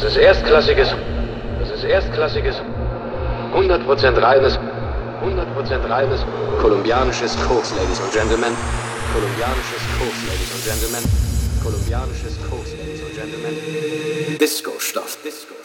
ist erstklassiges, 100% reines kolumbianisches Koks, Ladies and Gentlemen. Disco-Stoff.